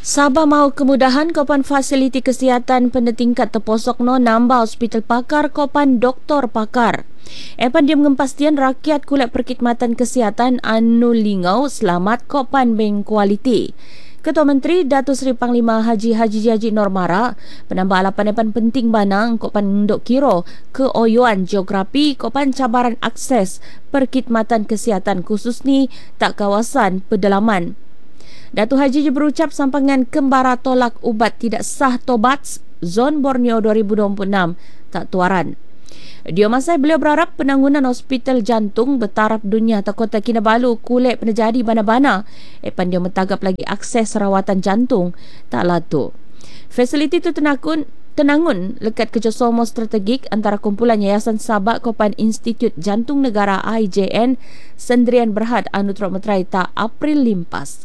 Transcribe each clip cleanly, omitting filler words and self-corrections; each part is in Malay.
Sabah mahu kemudahan kopan fasiliti kesihatan pendetingkat terposok no nambah hospital pakar kopan doktor pakar. Epan dia mengempastian rakyat kulit perkhidmatan kesihatan anu lingau selamat kopan bank kualiti. Ketua Menteri Datuk Seri Panglima Haji Normara penambah alapan epan penting banang kopan ndok kiro keoyoan geografi kopan cabaran akses perkhidmatan kesihatan khusus ni tak kawasan pedalaman. Datuk Haji berucap sampangan kembara tolak ubat tidak sah Tobats Zon Borneo 2026 tak tuaran. Dia masai beliau berharap penangunan hospital jantung bertaraf dunia atau Kota Kinabalu kulit penjadi bana-bana. Epan dia mentagap lagi akses rawatan jantung tak latu. Fasiliti itu tenangun lekat kerjasama strategik antara kumpulan Yayasan Sabak Kopan Institut Jantung Negara IJN Sendirian Berhad anu teruk meterai tak April limpas.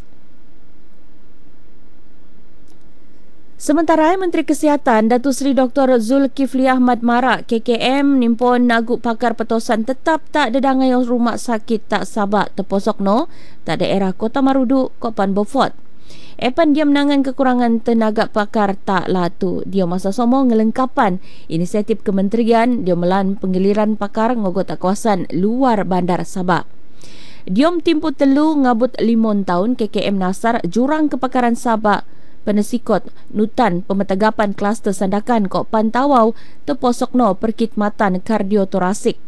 Sementara Menteri Kesihatan Datuk Seri Dr. Zulkifli Ahmad Marak KKM nimpon nagup pakar petosan tetap tak dedangai rumah sakit tak Sabak terposok no tak daerah Kota Marudu Kopan Beaufort. Epan dia menangan kekurangan tenaga pakar tak latu. Dia masa somo ngelengkapan inisiatif kementerian dia melan penggiliran pakar ngogot kawasan luar bandar Sabak. Diom timpu telu ngabut 5 tahun KKM Nasar jurang kepakaran Sabak penesikot nutan pemetagapan kluster sandakan kok pantawau terposok no perkhidmatan kardiotorasik.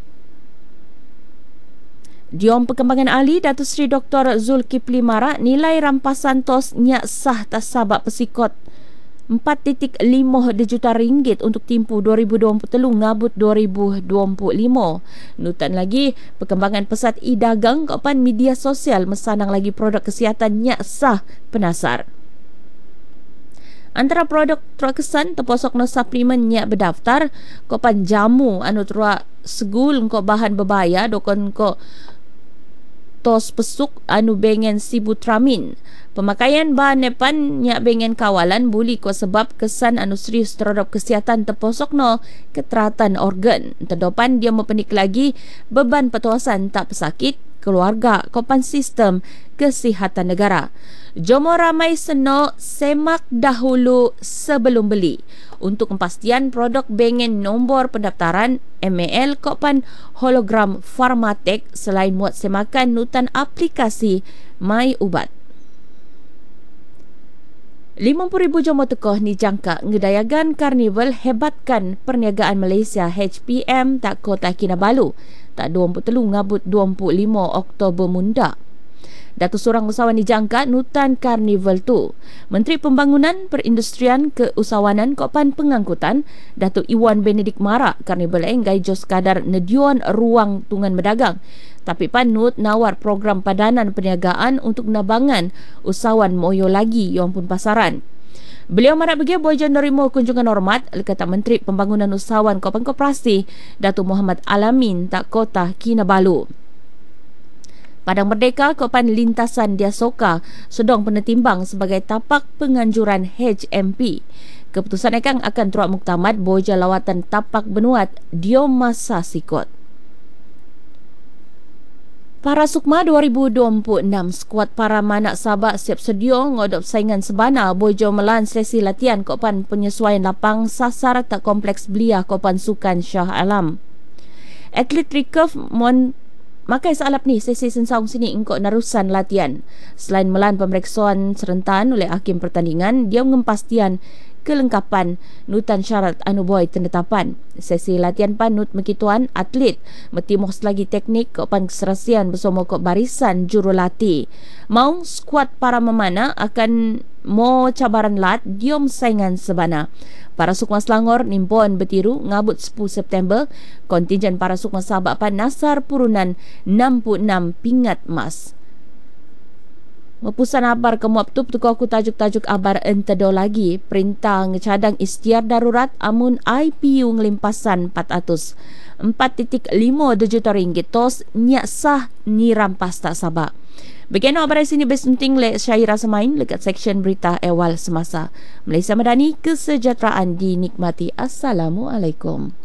Diom perkembangan ahli Datuk Seri Dr. Zulkifli Marak nilai rampasan tos nyak sah tak Sabak pesikot 4.5 juta ringgit untuk timpu 2023 ngabut 2025. Nutan lagi perkembangan pesat e-dagang kopan media sosial mesanang lagi produk kesihatan nyak sah penasar. Antara produk terkesan terposok no suplemen nyak berdaftar kopan jamu anu teruk segul ko bahan berbaya dokon ko tos pesuk anu bengen sibutramin. Pemakaian bahan nepan nyak bengen kawalan buli ko sebab kesan anu serius terhadap kesihatan terposok no keteratan organ. Terdepan dia mempenik lagi beban petuasan tak pesakit keluarga kopan sistem kesihatan negara. Jomo ramai seno semak dahulu sebelum beli. Untuk kepastian produk bengen nombor pendaftaran MAL kopan hologram Pharmatech selain muat semakan nutan aplikasi My Ubat. 50,000 jomo tekoh ni jangka ngedayagan karnival hebatkan perniagaan Malaysia HPM tak Kota Kinabalu tak 23 ngabut 25 Oktober munda. Datuk Surang Usahawan dijangka nutan karnival tu. Menteri Pembangunan Perindustrian Keusahawanan Kopan Pengangkutan Datuk Iwan Benedict Marak karnival enggai jos kadar nedion ruang tungan berdagang. Tapi panut nawar program padanan perniagaan untuk nabangan usahawan moyo lagi yang pun pasaran. Beliau marak bagi bojo nerimo kunjungan hormat lekata Menteri Pembangunan Usahawan Kopan Koperasi Datuk Muhammad Alamin tak Kota Kinabalu. Padang Merdeka Kopan Lintasan Diasoka sedang penetimbang sebagai tapak penganjuran HMP. Keputusan ekang akan teruk muktamad boja lawatan tapak benuat Diom Masa Sikot. Para Sukma 2026 skuad para manak Sabak siap sedia ngodop saingan sebana bojo melan sesi latihan kopan penyesuaian lapang sasar tak kompleks belia kopan sukan Shah Alam. Atlet recurve makai salap ni sesi sensaung sini engkau narusan latihan. Selain melan pemeriksaan serentan oleh hakim pertandingan, dia mengempastian kelengkapan nutan syarat anu boy tendetapan. Sesi latihan panut mekituan atlet metimos lagi teknik kopan keserasian bersama kok barisan jurulatih. Maung skuad para memana akan mo cabaran lat diom saingan sebana. Para Sukma Selangor nimpon betiru ngabut 10 September. Kontinjen para Sukma Sabak pan Nasar Purunan 66 pingat emas. Mepusan abar kemuap tu tukau aku tajuk-tajuk abar entedo lagi. Perintah ngecadang istiar darurat amun IPU ngelimpasan 400. 4.5 juta ringgit tos nyak sah ni rampas tak Sabak. Bagaimana abar sini besunting le Syairah Semain lekat seksyen berita awal semasa. Malaysia Madani, kesejahteraan dinikmati. Assalamualaikum.